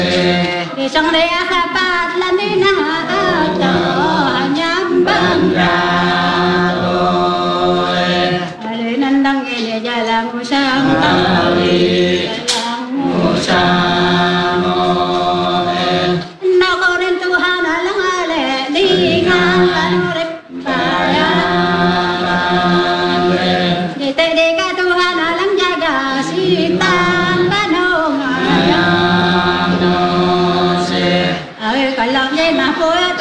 Di trong đây akapat lan đi na cho nhắm băng ra rồi lên đăng nghe nhà là ngũ sang ngũ sang nào có đến tu ha na lăng lệ đi ngang ta nô rep pa ya đi te đi ca tu ha na lăng jaga si tan ba nô ma ya no se ai cả lòng dây mà phôi